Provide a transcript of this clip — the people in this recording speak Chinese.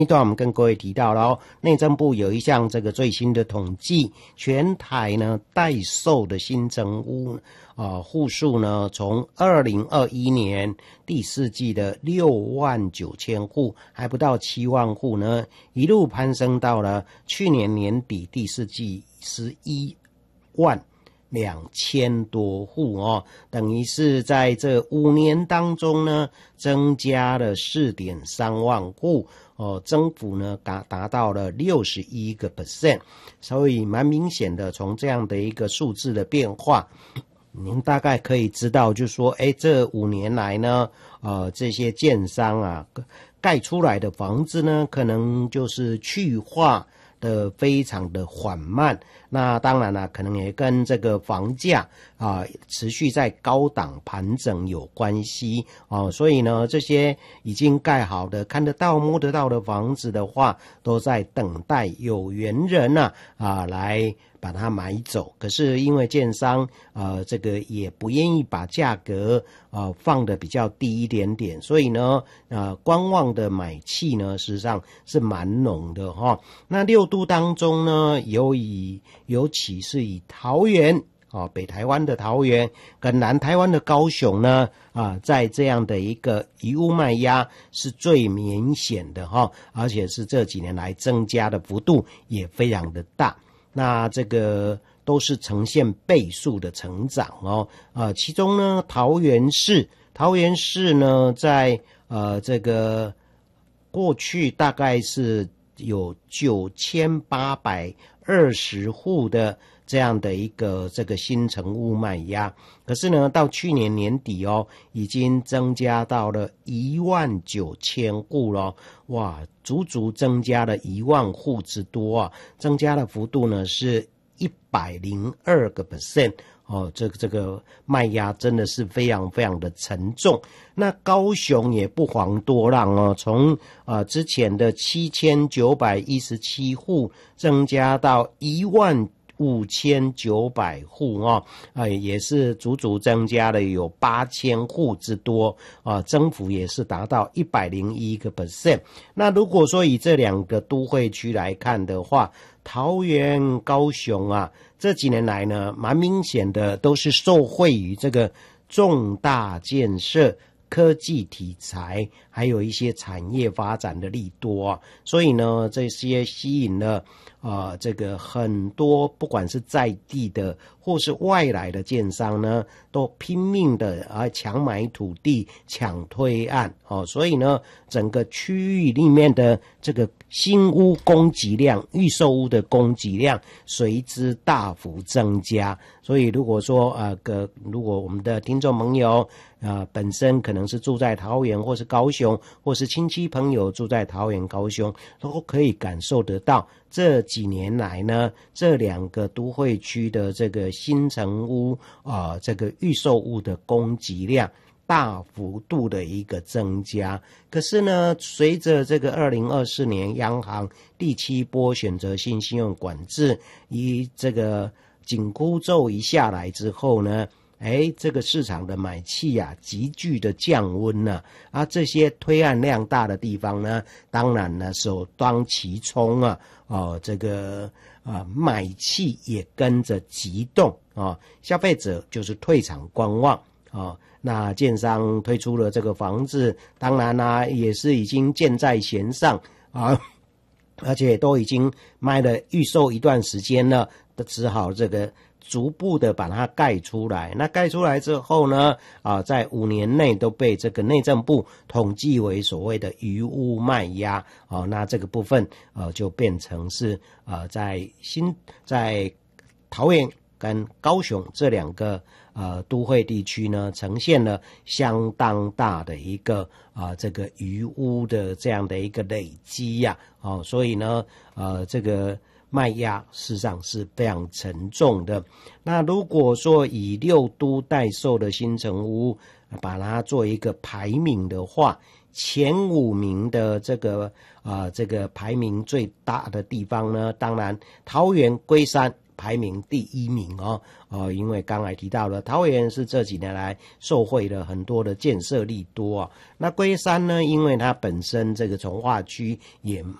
一段我们跟各位提到了内政部有一项这个最新的统计，全台呢待售的新成屋户数呢，从2021年第四季的69000户，还不到7万户呢，一路攀升到了去年年底第四季112000多户等于是在这5年当中呢，增加了4.3万户增幅呢达到了61%，所以蛮明显的，从这样的一个数字的变化，您大概可以知道，就是说，这5年来呢，这些建商盖出来的房子呢，可能就是去化的非常的缓慢。那当然了，可能也跟这个房价持续在高档盘整有关系所以呢，这些已经盖好的、看得到、摸得到的房子的话，都在等待有缘人来把它买走。可是因为建商这个也不愿意把价格放得比较低一点点，所以呢观望的买气呢事实上是蛮浓的那6都当中呢，尤其是以桃园北台湾的桃园跟南台湾的高雄呢在这样的一个遗屋卖压是最明显的而且是这几年来增加的幅度也非常的大。那这个都是呈现倍数的成长其中呢桃园市呢在这个过去大概是有9820户的这样的一个这个新成屋卖压，可是呢到去年年底已经增加到了19000户了，哇，足足增加了1万户之多增加的幅度呢是102%这个卖压真的是非常非常的沉重。那高雄也不遑多让从之前的7917户增加到15900户也是足足增加了有8000户之多增幅也是达到101%。那如果说以这2个都会区来看的话，桃园、高雄这几年来呢，蛮明显的都是受惠于这个重大建设、科技题材，还有一些产业发展的利多所以呢，这些吸引了这个很多不管是在地的或是外来的建商呢，都拼命的抢买土地、抢推案所以呢，整个区域里面的这个新屋供给量、预售屋的供给量随之大幅增加。所以如果说如果我们的听众朋友本身可能是住在桃园或是高雄，或是亲戚朋友住在桃园、高雄，都可以感受得到这几年来呢，这2个都会区的这个新成屋这个预售屋的供给量大幅度的一个增加。可是呢，随着这个2024年央行第7波选择性信用管制以这个紧箍咒一下来之后呢，这个市场的买气急剧的降温这些推案量大的地方呢，当然呢首当其冲这个买气也跟着急动消费者就是退场观望那建商推出了这个房子，当然也是已经箭在弦上而且都已经卖了预售一段时间了，只好这个逐步的把它盖出来。那盖出来之后呢在5年内都被这个内政部统计为所谓的余屋卖压那这个部分就变成是在桃园跟高雄这2个都会地区呢，呈现了相当大的一个这个余屋的这样的一个累积所以呢这个卖压事实上是非常沉重的。那如果说以6都待售的新成屋把它做一个排名的话，前5名的这个排名最大的地方呢，当然桃园龟山排名第1名因为刚才提到了桃园是这几年来受惠了很多的建设利多那龟山呢，因为它本身这个从化区也